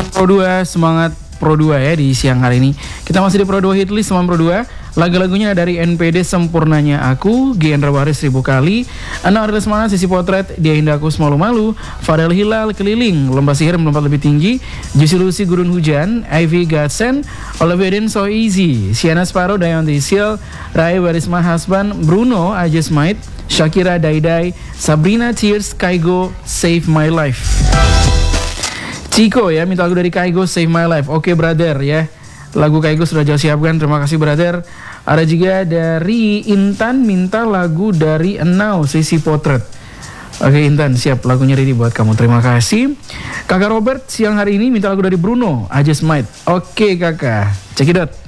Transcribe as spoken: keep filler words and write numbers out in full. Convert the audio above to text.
Pro dua, semangat Pro dua ya di siang hari ini. Kita masih di Pro dua Hitlist Semangat Pro dua. Lagu-lagunya dari N P D Sempurnanya Aku, Genre Waris Seribu Kali, Anak Adalah Semangat, Sisi Potret, Dia Indahku Semalu-Malu, Fadel Hilal Keliling, Lomba Sihir Melompat Lebih Tinggi, Juicy Lucy Gurun Hujan, Ivy Godsend, Olivia Den So Easy, Sienna Sparrow, Dayan Tisil, Rai Where Is My Husband, Bruno I Just Might, Shakira Daidai, Sabrina Tears, Kaigo Save My Life. Ciko ya minta lagu dari Kaigo Save My Life. Oke brother ya, lagu Kaigo sudah jauh siapkan, terima kasih brother. Ada juga dari Intan minta lagu dari Enau Sisi Potret. Oke Intan, siap, lagunya ready buat kamu, terima kasih. Kakak Robert siang hari ini minta lagu dari Bruno I Just Might. Oke kakak, check it out.